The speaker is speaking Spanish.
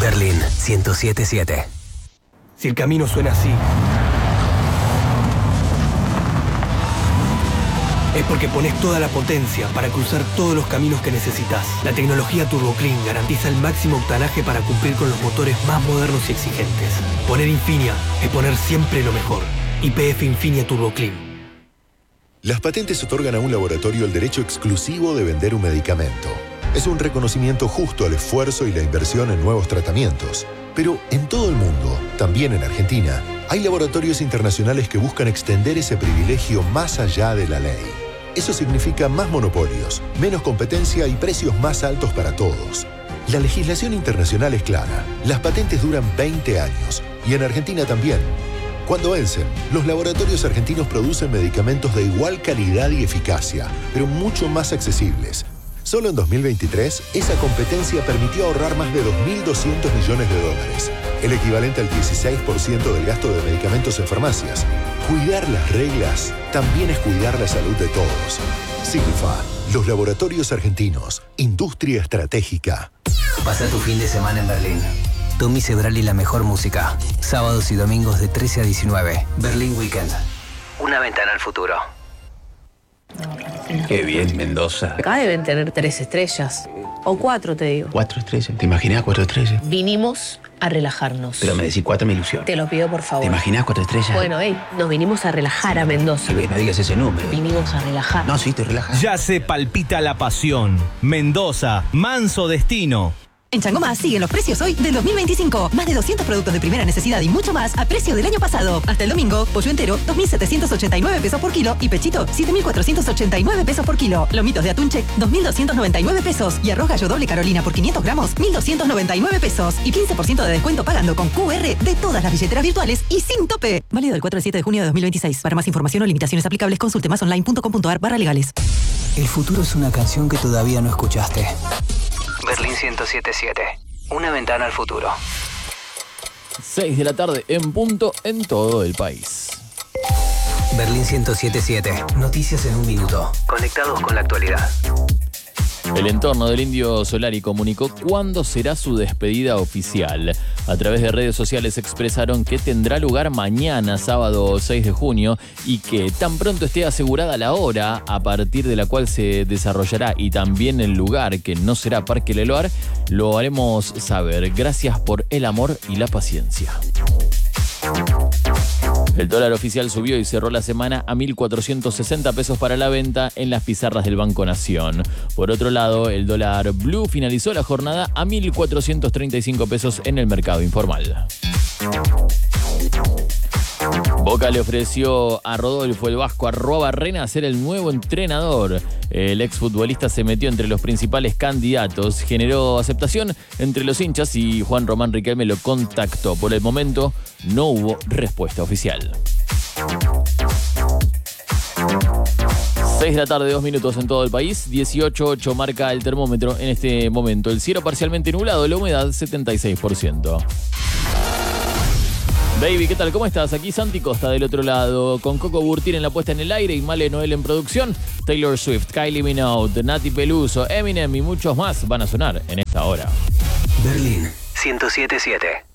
Berlín 107.7. Si el camino suena así, es porque pones toda la potencia para cruzar todos los caminos que necesitas. La tecnología Turbo Clean garantiza el máximo octanaje para cumplir con los motores más modernos y exigentes. Poner Infinia es poner siempre lo mejor. YPF Infinia Turbo Clean. Las patentes otorgan a un laboratorio el derecho exclusivo de vender un medicamento. Es un reconocimiento justo al esfuerzo y la inversión en nuevos tratamientos. Pero en todo el mundo, también en Argentina, hay laboratorios internacionales que buscan extender ese privilegio más allá de la ley. Eso significa más monopolios, menos competencia y precios más altos para todos. La legislación internacional es clara. Las patentes duran 20 años y en Argentina también. Cuando vencen, los laboratorios argentinos producen medicamentos de igual calidad y eficacia, pero mucho más accesibles. Solo en 2023, esa competencia permitió ahorrar más de 2.200 millones de dólares, el equivalente al 16% del gasto de medicamentos en farmacias. Cuidar las reglas también es cuidar la salud de todos. Silfa, los laboratorios argentinos, industria estratégica. Pasa tu fin de semana en Berlín. Tommy Cebral y la mejor música. Sábados y domingos de 13 a 19. Berlín Weekend. Una ventana al futuro. Qué bien, Mendoza. Acá deben tener 3 estrellas. O 4, te digo. 4 estrellas. ¿Te imaginas 4 estrellas? Vinimos a relajarnos. Pero me decís 4 me ilusión. Te lo pido, por favor. ¿Te imaginas 4 estrellas? Bueno, nos vinimos a relajar a Mendoza. No digas ese número. Vinimos a relajar. No, sí, estoy relajado. Ya se palpita la pasión. Mendoza, manso destino. En Chango Más siguen los precios hoy del 2025. Más de 200 productos de primera necesidad y mucho más a precio del año pasado. Hasta el domingo, pollo entero, 2.789 pesos por kilo y pechito, 7.489 pesos por kilo. Lomitos de atún check, 2.299 pesos. Y arroz gallo doble Carolina por 500 gramos, 1.299 pesos. Y 15% de descuento pagando con QR de todas las billeteras virtuales y sin tope. Válido del 4 al 7 de junio de 2026. Para más información o limitaciones aplicables, consulte másonline.com.ar/legales. El futuro es una canción que todavía no escuchaste. Berlín 107.7. Una ventana al futuro. 6 de la tarde en punto en todo el país. Berlín 107.7. Noticias en un minuto. Conectados con la actualidad. El entorno del Indio Solari comunicó cuándo será su despedida oficial. A través de redes sociales expresaron que tendrá lugar mañana, sábado 6 de junio, y que tan pronto esté asegurada la hora a partir de la cual se desarrollará y también el lugar, que no será Parque Leloir, lo haremos saber. Gracias por el amor y la paciencia. El dólar oficial subió y cerró la semana a 1.460 pesos para la venta en las pizarras del Banco Nación. Por otro lado, el dólar blue finalizó la jornada a 1.435 pesos en el mercado informal. Boca le ofreció a Rodolfo el Vasco Arruabarrena ser el nuevo entrenador. El exfutbolista se metió entre los principales candidatos, generó aceptación entre los hinchas y Juan Román Riquelme lo contactó. Por el momento no hubo respuesta oficial. 6 de la tarde, 2 minutos en todo el país, 18.8 marca el termómetro en este momento. El cielo parcialmente nublado, la humedad 76%. Baby, ¿qué tal? ¿Cómo estás? Aquí Santi Costa del otro lado, con Coco Burtín en la puesta en el aire y Male Noel en producción. Taylor Swift, Kylie Minogue, Nati Peluso, Eminem y muchos más van a sonar en esta hora. Berlín 107.7.